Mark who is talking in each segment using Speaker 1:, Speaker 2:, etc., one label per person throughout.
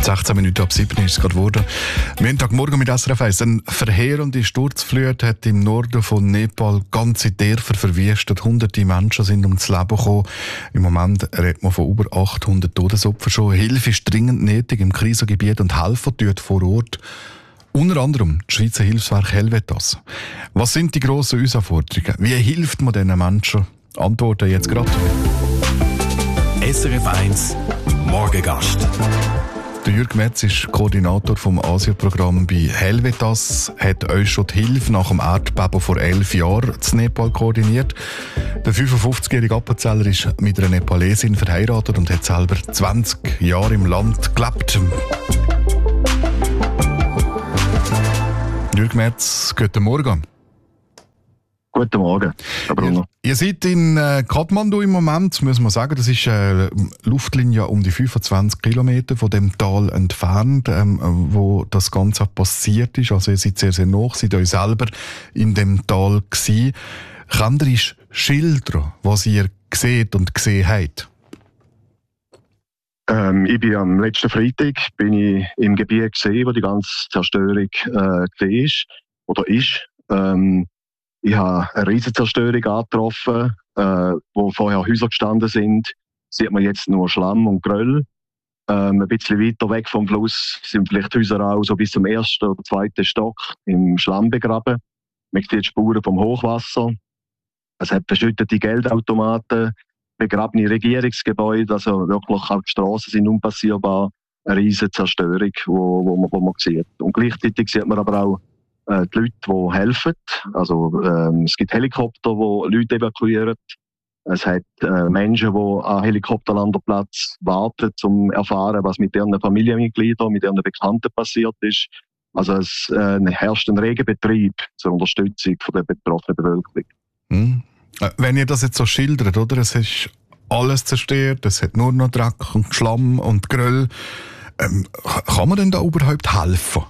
Speaker 1: 16 Minuten ab 7 ist es gerade geworden. Montagmorgen mit SRF 1. Eine verheerende Sturzflut hat im Norden von Nepal ganze Dörfer verwüstet. Hunderte Menschen sind ums Leben gekommen. Im Moment redet man von über 800 Todesopfern schon. Hilfe ist dringend nötig im Krisengebiet und Helfer tut vor Ort. Unter anderem das Schweizer Hilfswerk Helvetas. Was sind die grossen Herausforderungen? Wie hilft man diesen Menschen? Antworten jetzt gerade.
Speaker 2: SRF 1 Morgengast.
Speaker 1: Der Jürg Metz ist Koordinator vom Asienprogramm bei Helvetas, hat euch schon die Hilfe nach dem Erdbeben vor 11 Jahren in Nepal koordiniert. Der 55-jährige Appenzeller ist mit einer Nepalesin verheiratet und hat selber 20 Jahre im Land gelebt. Jürg Metz, guten Morgen.
Speaker 3: Guten Morgen, Herr Bruno.
Speaker 1: Ihr seid in Kathmandu im Moment, muss man sagen. Das ist eine Luftlinie um die 25 Kilometer von dem Tal entfernt, wo das Ganze passiert ist. Also ihr seid sehr, sehr nah, seid euch selber in dem Tal gewesen. Könnt ihr uns schildern, was ihr seht und gesehen habt?
Speaker 3: Ich bin am letzten Freitag im Gebiet gesehen, wo die ganze Zerstörung ist. Ich habe eine riesige Zerstörung angetroffen, wo vorher Häuser gestanden sind. Sieht man jetzt nur Schlamm und Geröll. Ein bisschen weiter weg vom Fluss sind vielleicht Häuser auch so bis zum ersten oder zweiten Stock im Schlamm begraben. Man sieht Spuren vom Hochwasser. Es hat verschüttete Geldautomaten, begrabene Regierungsgebäude, also wirklich auch die Strassen sind unpassierbar. Eine riesige Zerstörung, wo man sieht. Und gleichzeitig sieht man aber auch die Leute, die helfen. Also, es gibt Helikopter, die Leute evakuieren. Es hat Menschen, die an Helikopterlandeplatz warten, um zu erfahren, was mit ihren Familienmitgliedern, mit ihren Bekannten passiert ist. Also es herrscht ein reger Betrieb zur Unterstützung der betroffenen Bevölkerung.
Speaker 1: Wenn ihr das jetzt so schildert, oder? Es ist alles zerstört, es hat nur noch Dreck und Schlamm und Geröll. Kann man denn da überhaupt helfen?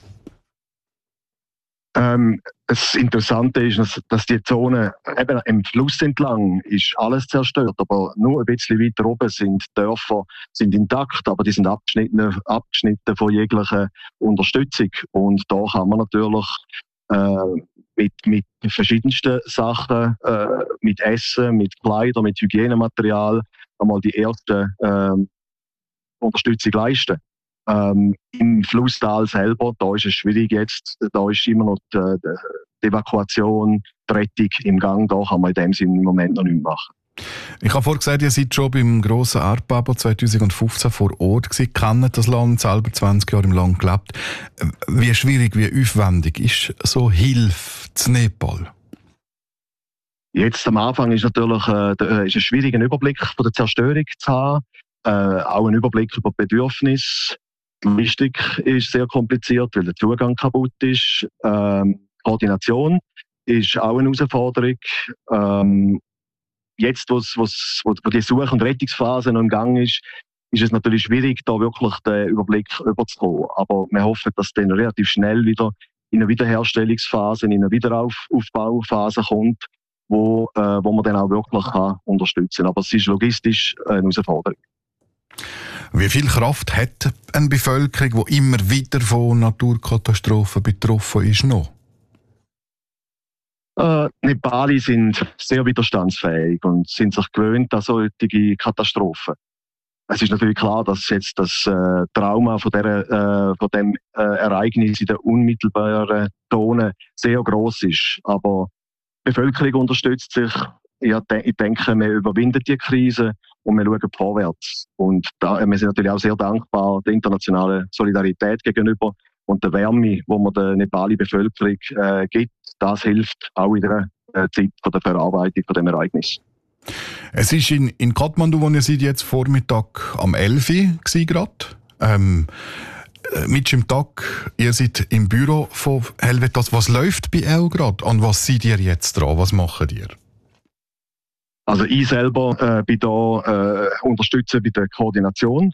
Speaker 3: Das Interessante ist, dass die Zone eben im Fluss entlang ist alles zerstört, aber nur ein bisschen weiter oben sind Dörfer sind intakt, aber die sind abgeschnitten von jeglicher Unterstützung. Und da kann man natürlich mit verschiedensten Sachen, mit Essen, mit Kleidern, mit Hygienematerial einmal die erste Unterstützung leisten. Im Flusstal selber, da ist es schwierig jetzt, da ist immer noch die Evakuation, die Rettung im Gang, da kann man in dem Sinne im Moment noch nichts machen.
Speaker 1: Ich habe vorhin gesagt, ihr seid schon beim grossen Erdbeben 2015 vor Ort gewesen, kennt das Land, selber 20 Jahre im Land gelebt. Wie schwierig, wie aufwendig ist so Hilfe zu Nepal?
Speaker 3: Jetzt am Anfang ist natürlich ist es schwierig, einen Überblick von der Zerstörung zu haben, auch einen Überblick über die Bedürfnisse. Die Logistik ist sehr kompliziert, weil der Zugang kaputt ist. Koordination ist auch eine Herausforderung. Jetzt, wo die Such- und Rettungsphase noch im Gang ist es natürlich schwierig, da wirklich den Überblick überzukommen. Aber wir hoffen, dass es dann relativ schnell wieder in eine Wiederherstellungsphase, in eine Wiederaufbauphase kommt, wo man dann auch wirklich unterstützen kann. Aber es ist logistisch eine Herausforderung.
Speaker 1: Wie viel Kraft hat eine Bevölkerung, die immer wieder von Naturkatastrophen betroffen ist, noch?
Speaker 3: Nepali sind sehr widerstandsfähig und sind sich gewöhnt an solche Katastrophen. Es ist natürlich klar, dass jetzt das Trauma von dem Ereignis in der unmittelbaren Zone sehr gross ist. Aber die Bevölkerung unterstützt sich. Ich denke, wir überwinden die Krise und wir schauen vorwärts. Und wir sind natürlich auch sehr dankbar der internationalen Solidarität gegenüber und der Wärme, die man der Nepali Bevölkerung gibt. Das hilft auch in der Zeit von der Verarbeitung von dem Ereignis.
Speaker 1: Es ist in Kathmandu, wo ihr seid, jetzt Vormittag am 11 Uhr gerade. Mit im Tag, ihr seid im Büro von Helvetas. Was läuft bei euch gerade? An was seid ihr jetzt dran? Was macht ihr?
Speaker 3: Also ich selber bin da unterstütze bei der Koordination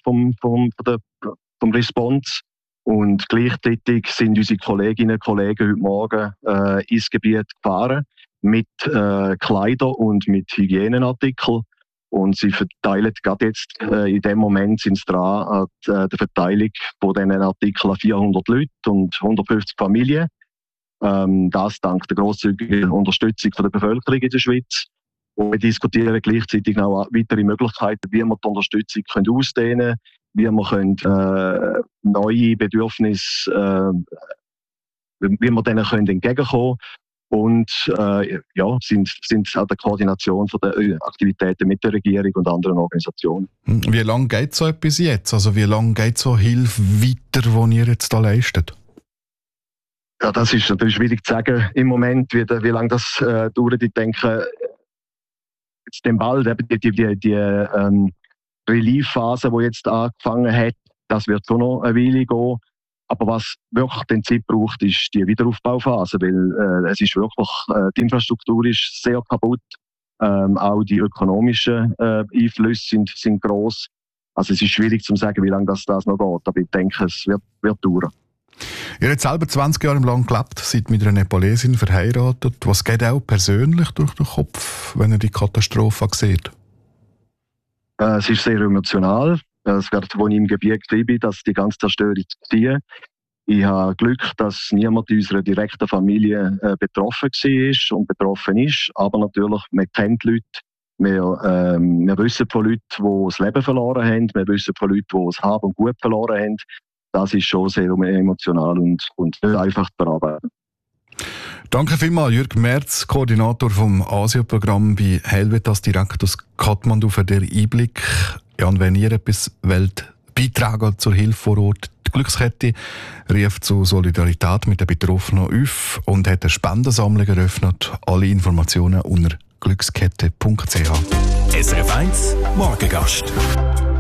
Speaker 3: vom Response und gleichzeitig sind unsere Kolleginnen und Kollegen heute Morgen ins Gebiet gefahren mit Kleidern und mit Hygieneartikeln Und sie verteilen gerade jetzt, in dem Moment sind sie dran an der Verteilung von diesen Artikeln 400 Leute und 150 Familien. Das dank der grosszügigen Unterstützung von der Bevölkerung in der Schweiz. Und wir diskutieren gleichzeitig auch weitere Möglichkeiten, wie wir die Unterstützung ausdehnen können, wie wir neue Bedürfnisse, wie wir denen entgegenkommen können. Und sind an der Koordination von der Aktivitäten mit der Regierung und anderen Organisationen.
Speaker 1: Wie lange geht so etwas jetzt? Also wie lange geht so Hilfe weiter, die ihr jetzt da leistet?
Speaker 3: Ja, das ist natürlich schwierig zu sagen im Moment, wie lange das dauert. Ich denke, jetzt den bald die Relief-Phase, die jetzt angefangen hat, das wird schon noch eine Weile gehen. Aber was wirklich den Zeit braucht, ist die Wiederaufbauphase, weil es ist wirklich, die Infrastruktur ist sehr kaputt. Auch die ökonomischen Einflüsse sind gross. Also es ist schwierig zu sagen, wie lange das noch geht. Aber ich denke, es wird dauern.
Speaker 1: Ihr habt selber 20 Jahre lang gelebt, seid mit einer Nepalesin verheiratet. Was geht auch persönlich durch den Kopf, wenn ihr die Katastrophe seht?
Speaker 3: Es ist sehr emotional. Es wird, als ich im Gebiet war, dass die ganze Zerstörung war. Ich habe Glück, dass niemand in unserer direkten Familie betroffen war und betroffen ist. Aber natürlich, man kennt Leute. Wir wissen von Leuten, die das Leben verloren haben. Wir wissen von Leuten, die das Hab und Gut verloren haben. Das ist schon sehr emotional und nicht einfach zu bearbeiten.
Speaker 1: Danke vielmals, Jürg Merz, Koordinator vom Asien-Programm bei Helvetas direkt aus Kathmandu, für den Einblick. Ja, und wenn ihr etwas wollt, beitragen zur Hilfe vor Ort, die Glückskette rief zu Solidarität mit den Betroffenen auf und hat eine Spendensammlung eröffnet. Alle Informationen unter glückskette.ch.
Speaker 2: SRF 1 Morgengast.